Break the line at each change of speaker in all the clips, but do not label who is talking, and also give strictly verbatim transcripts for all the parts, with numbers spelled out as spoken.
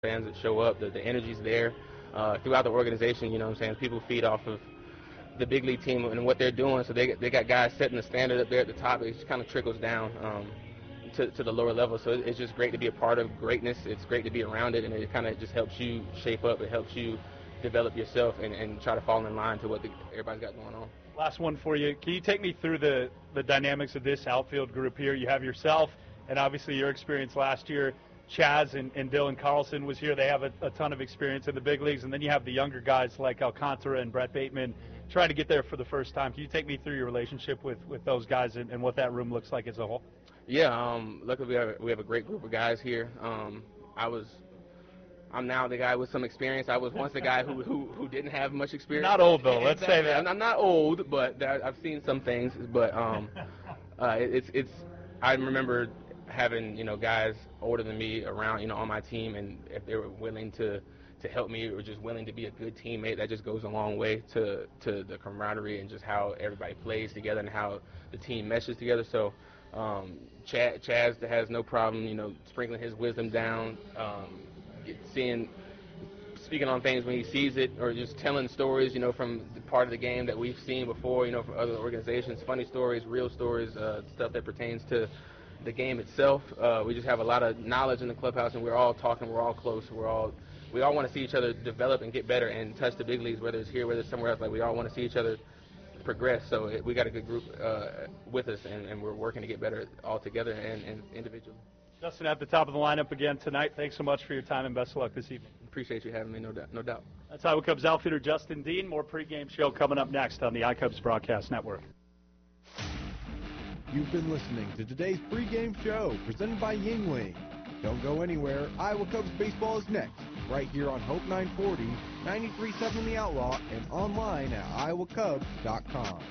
fans that show up, the, the energy's there uh, throughout the organization. You know what I'm saying? People feed off of the big league team and what they're doing, so they they got guys setting the standard up there at the top. It just kind of trickles down um, to, to the lower level. So it's just great to be a part of greatness. It's great to be around it, and it kind of just helps you shape up. It helps you develop yourself and, and try to fall in line to what the, everybody's got going on.
Last one for you. Can you take me through the, the dynamics of this outfield group here? You have yourself, and obviously your experience last year. Chaz and, and Dylan Carlson was here. They have a, a ton of experience in the big leagues. And then you have the younger guys like Alcantara and Brett Bateman trying to get there for the first time. Can you take me through your relationship with, with those guys and, and what that room looks like as a whole?
Yeah, um, luckily we have, we have a great group of guys here. Um, I was, I'm now the guy with some experience. I was once the guy who, who, who didn't have much experience.
Not old, though. Let's
exactly.
say that.
I'm not old, but there, I've seen some things. But um, uh, it, it's, it's, I remember having, you know, guys older than me around, you know, on my team, and if they were willing to, to help me or just willing to be a good teammate, that just goes a long way to, to the camaraderie and just how everybody plays together and how the team meshes together. So um, Chaz, Chaz has no problem, you know, sprinkling his wisdom down, um, seeing, speaking on things when he sees it, or just telling stories, you know, from the part of the game that we've seen before, you know, from other organizations, funny stories, real stories, uh, stuff that pertains to the game itself. Uh, we just have a lot of knowledge in the clubhouse, and we're all talking, we're all close, we're all, we all want to see each other develop and get better and touch the big leagues, whether it's here, whether it's somewhere else. Like, we all want to see each other progress. So it, we got a good group uh, with us, and, and we're working to get better all together and, and individually.
Justin, at the top of the lineup again tonight. Thanks so much for your time, and best of luck this evening.
Appreciate you having me, no doubt. No doubt.
That's Iowa Cubs outfielder Justin Dean. More pregame show coming up next on the iCubs Broadcast Network.
You've been listening to today's pregame show presented by Yingling. Don't go anywhere. Iowa Cubs baseball is next, right here on Hope nine forty, ninety-three point seven The Outlaw, and online at iowa cubs dot com.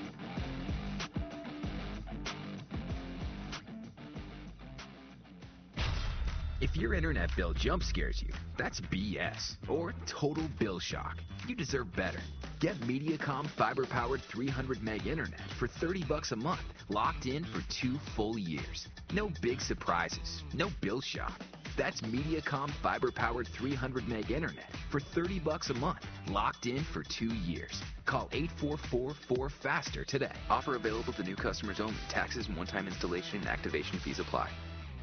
If your internet bill jump scares you, that's B S or total bill shock. You deserve better. Get Mediacom fiber-powered three hundred meg internet for thirty bucks a month, locked in for two full years. No big surprises, no bill shock. That's Mediacom fiber-powered three hundred meg internet for thirty bucks a month, locked in for two years. Call eight four four, four FASTER today. Offer available to new customers only. Taxes and one-time installation and activation fees apply.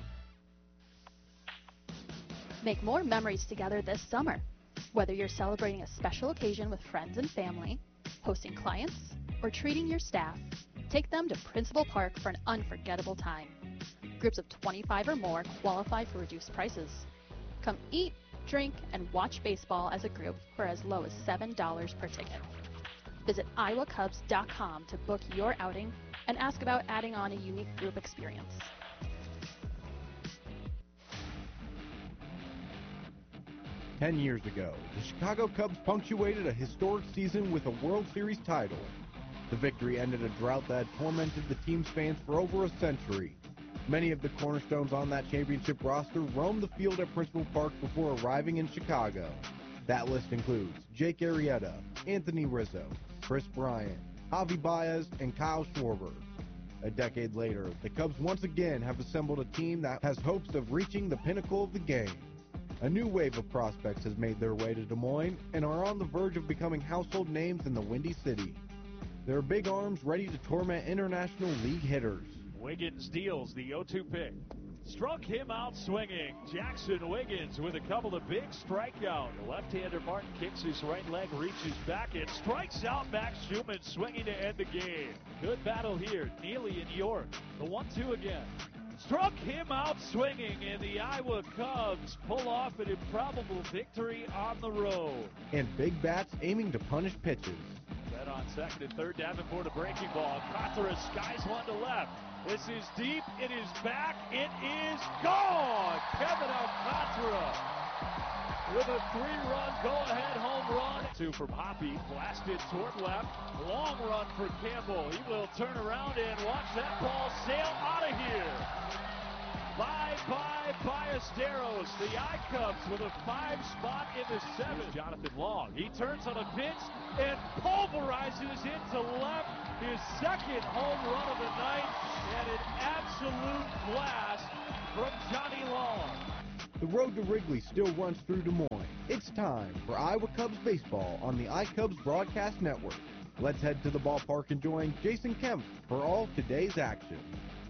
Make more memories together this summer. Whether you're celebrating a special occasion with friends and family, hosting clients, or treating your staff, take them to Principal Park for an unforgettable time. Groups of twenty-five or more qualify for reduced prices. Come eat, drink, and watch baseball as a group for as low as seven dollars per ticket. Visit iowa cubs dot com to book your outing and ask about adding on a unique group experience.
Ten years ago, the Chicago Cubs punctuated a historic season with a World Series title. The victory ended a drought that had tormented the team's fans for over a century. Many of the cornerstones on that championship roster roamed the field at Principal Park before arriving in Chicago. That list includes Jake Arrieta, Anthony Rizzo, Chris Bryant, Javi Baez, and Kyle Schwarber. A decade later, the Cubs once again have assembled a team that has hopes of reaching the pinnacle of the game. A new wave of prospects has made their way to Des Moines and are on the verge of becoming household names in the Windy City. They're big arms ready to torment International League hitters.
Wiggins deals the oh two pick. Struck him out swinging. Jackson Wiggins with a couple of big strikeouts. The left-hander Martin kicks his right leg, reaches back, and strikes out Max Schumann swinging to end the game. Good battle here. Neely and York. The one two again. Struck him out swinging, and the Iowa Cubs pull off an improbable victory on the road.
And big bats aiming to punish pitches.
Set on second and third, Davenport a breaking ball. Alcantara skies one to left. This is deep. It is back. It is gone. Kevin Alcantara with a three-run go-ahead home run. Two from Hoppy, blasted toward left. Long run for Campbell. He will turn around and watch that ball sail out of here. Bye-bye, Ballesteros. The I-Cubs with a five spot in the seventh. Jonathan Long. He turns on a pitch and pulverizes into left. His second home run of the night, and an absolute blast from Johnny Long.
The road to Wrigley still runs through Des Moines. It's time for Iowa Cubs baseball on the iCubs Broadcast Network. Let's head to the ballpark and join Jason Kemp for all today's action.